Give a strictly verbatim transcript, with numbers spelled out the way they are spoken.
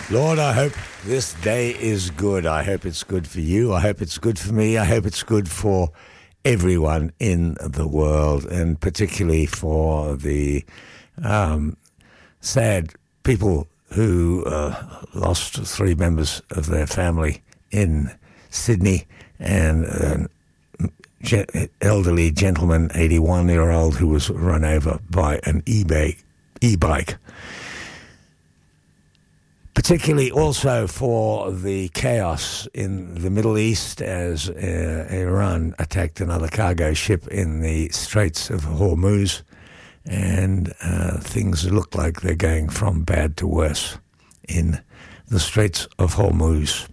Lord, I hope this day is good. I hope it's good for you. I hope it's good for me. I hope it's good for everyone in the world, and particularly for the um, sad people who uh, lost three members of their family in Sydney, and an elderly gentleman, eighty-one-year-old, who was run over by an eBay, e-bike. Particularly also for the chaos in the Middle East as uh, Iran attacked another cargo ship in the Straits of Hormuz, and uh, things look like they're going from bad to worse in the Straits of Hormuz.